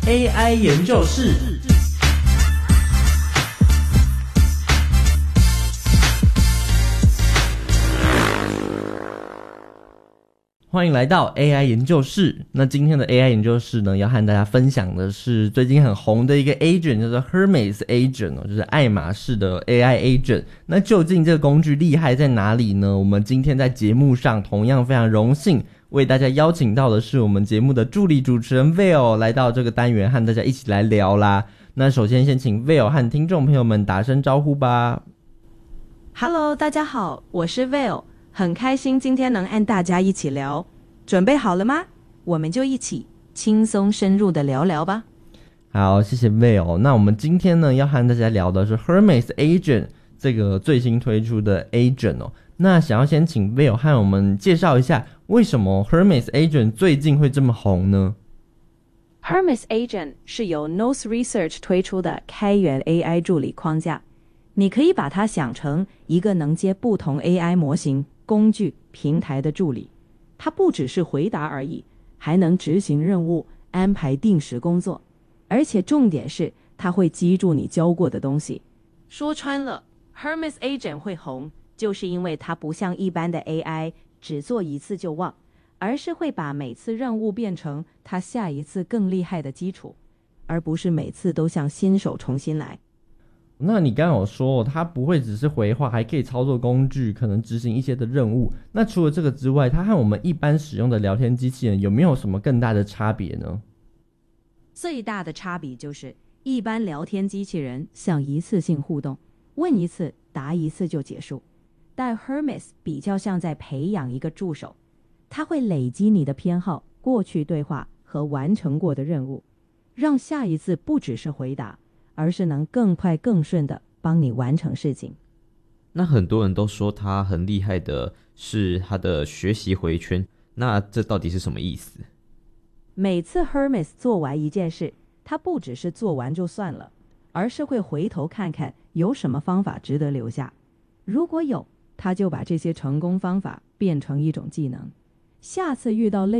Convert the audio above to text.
AI 研究室。欢迎来到 AI 研究室。那今天的 AI 研究室呢，要和大家分享的是最近很红的一个 agent， 叫做 Hermes Agent 就是爱马仕的 AI agent。那究竟这个工具厉害在哪里呢？我们今天在节目上同样非常荣幸为大家邀请到的是我们节目的助理主持人 Veil 来到这个单元和大家一起来聊啦。那首先先请 Veil 和听众朋友们打声招呼吧。 Hello， 大家好，我是 Veil， 很开心今天能和大家一起聊。准备好了吗？我们就一起轻松深入的聊聊吧。 好，谢谢 Veil。 那我们今天呢要和大家聊的是 Hermes Agent 这个最新推出的 agent 哦。那想要先请 Veil 和我们介绍一下为什么 Hermes Agent 最近会这么红呢？ Hermes Agent 是由 Nose Research 推出的开源 AI 助理框架，你可以把它想成一个能接不同 AI 模型、工具、平台的助理。它不只是回答而已，还能执行任务、安排定时工作，而且重点是它会记住你教过的东西。说穿了， Hermes Agent 会红，就是因为它不像一般的 AI 只做一次就忘，而是会把每次任务变成它下一次更厉害的基础，而不是每次都像新手重新来。 那你刚刚有说它不会只是回话，还可以操作工具，可能执行一些的任务。那除了这个之外，它和我们一般使用的聊天机器人有没有什么更大的差别呢？ 最大的差别就是一般聊天机器人像一次性互动，问一次答一次就结束，但 Hermes 比较像在培养一个助手，它会累积你的偏好、过去对话和完成过的任务，让下一次不只是回答，而是能更快更顺的帮你完成事情。 那很多人都说他很厉害的是他的学习回圈，那这到底是什么意思？ 每次 Hermes 做完一件事，他不只是做完就算了，而是会回头看看有什么方法值得留下，如果有，他就把这些成功方法变成一种技能，下次遇到类